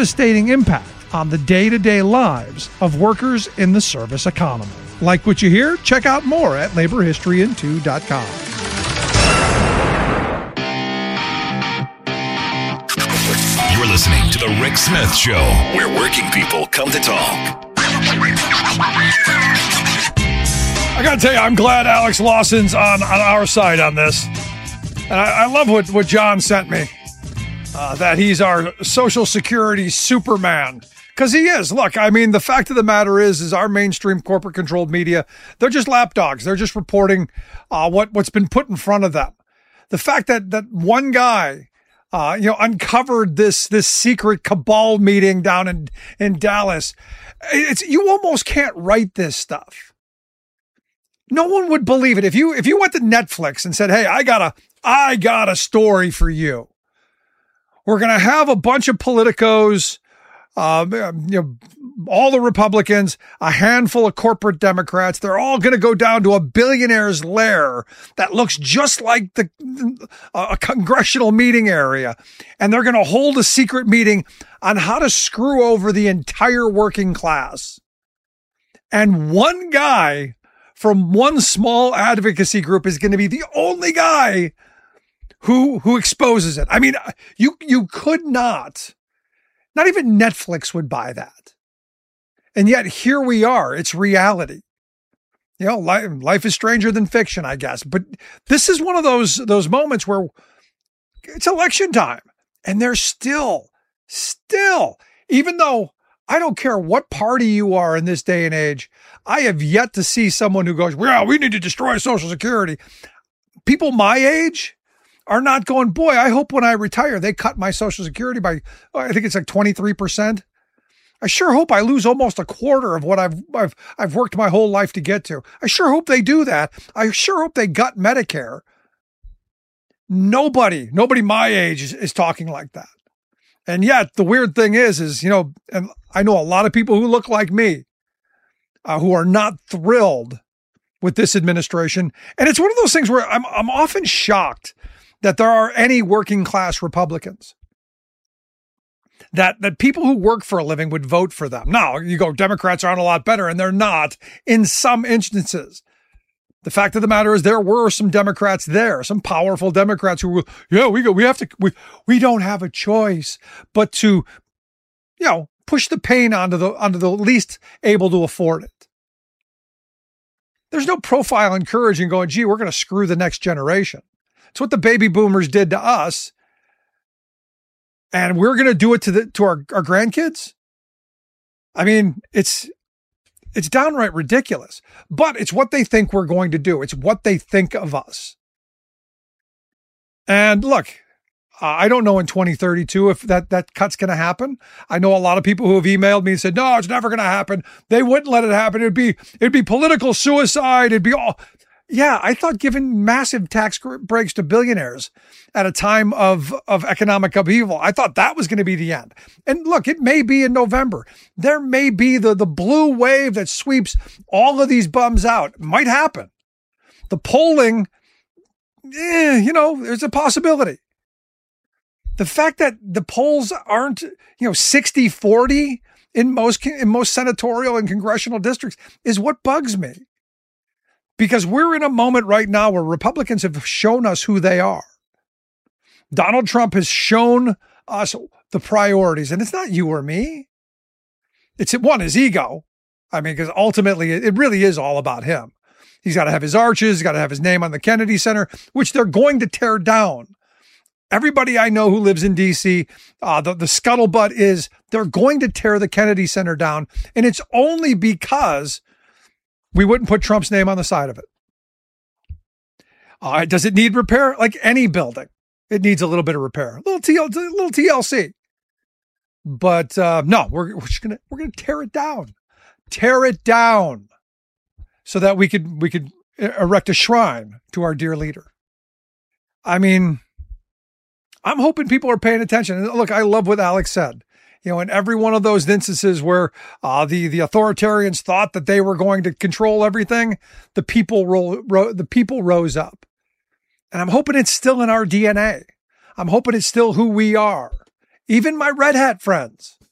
devastating impact on the day-to-day lives of workers in the service economy. Like what you hear? Check out more at laborhistoryin2.com. You're listening to The Rick Smith Show, where working people come to talk. I got to tell you, I'm glad Alex Lawson's on our side on this. And I love what John sent me, that he's our Social Security Superman. Because he is. Look, I mean, the fact of the matter is our mainstream corporate-controlled media, they're just lapdogs. They're just reporting what's been put in front of them. The fact that one guy, uncovered this secret cabal meeting down in Dallas, you almost can't write this stuff. No one would believe it. If you went to Netflix and said, "Hey, I got a story for you. We're going to have a bunch of politicos, all the Republicans, a handful of corporate Democrats. They're all going to go down to a billionaire's lair that looks just like a congressional meeting area. And they're going to hold a secret meeting on how to screw over the entire working class." And one guy from one small advocacy group is going to be the only guy who exposes it. I mean, you could not even Netflix would buy that. And yet here we are. It's reality. Life is stranger than fiction, I guess. But this is one of those moments where it's election time and they're still, even though I don't care what party you are in this day and age, I have yet to see someone who goes, "Well, we need to destroy Social Security." People my age are not going, "Boy, I hope when I retire, they cut my Social Security by, I think it's like 23%. I sure hope I lose almost a quarter of what I've worked my whole life to get to. I sure hope they do that. I sure hope they gut Medicare." Nobody my age is talking like that. And yet the weird thing is, and I know a lot of people who look like me, who are not thrilled with this administration. And it's one of those things where I'm often shocked that there are any working class Republicans, that people who work for a living would vote for them. Now you go, Democrats aren't a lot better, and they're not in some instances. The fact of the matter is there were some Democrats there, some powerful Democrats who were, we don't have a choice but to, push the pain onto the least able to afford it. There's no profile encouraging going, "Gee, we're going to screw the next generation." It's what the baby boomers did to us. And we're going to do it to our grandkids. I mean, it's downright ridiculous, but it's what they think we're going to do. It's what they think of us. And look, I don't know in 2032 if that cut's going to happen. I know a lot of people who have emailed me and said, "No, it's never going to happen. They wouldn't let it happen. It'd be political suicide. It'd be all." Yeah, I thought giving massive tax breaks to billionaires at a time of economic upheaval, I thought that was going to be the end. And look, it may be in November. There may be the blue wave that sweeps all of these bums out. It might happen. The polling, there's a possibility. The fact that the polls aren't, 60-40 in most senatorial and congressional districts is what bugs me. Because we're in a moment right now where Republicans have shown us who they are. Donald Trump has shown us the priorities, and it's not you or me. It's his ego. I mean, because ultimately it really is all about him. He's got to have his arches, he's got to have his name on the Kennedy Center, which they're going to tear down. Everybody I know who lives in DC, the scuttlebutt is they're going to tear the Kennedy Center down. And it's only because we wouldn't put Trump's name on the side of it. Does it need repair? Like any building, it needs a little bit of repair, a little TLC. But no, we're gonna tear it down, so that we could erect a shrine to our dear leader. I mean, I'm hoping people are paying attention. And look, I love what Alex said. In every one of those instances where the authoritarians thought that they were going to control everything, the people rose up. And I'm hoping it's still in our DNA. I'm hoping it's still who we are. Even my red hat friends.